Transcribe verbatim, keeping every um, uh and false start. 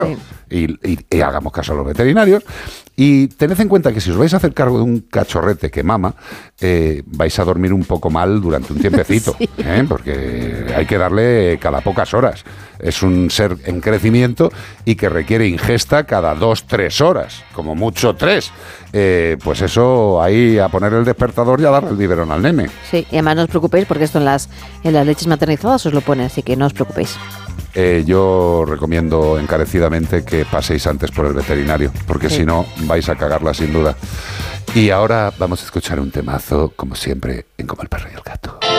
Sí. Y, y, y hagamos caso a los veterinarios. Y tened en cuenta que si os vais a hacer cargo de un cachorrete que mama, eh, vais a dormir un poco mal durante un tiempecito, sí. ¿eh? Porque hay que darle cada pocas horas. Es un ser en crecimiento y que requiere ingesta cada dos, tres horas, como mucho tres. Eh, pues eso, ahí a poner el despertador y a darle el biberón al nene. Sí, y además no os preocupéis porque esto en las, en las leches maternizadas os lo pone, así que no os preocupéis. Eh, yo recomiendo encarecidamente que paséis antes por el veterinario, porque sí. si no vais a cagarla sin duda. Y ahora vamos a escuchar un temazo, como siempre, en Como el perro y el gato.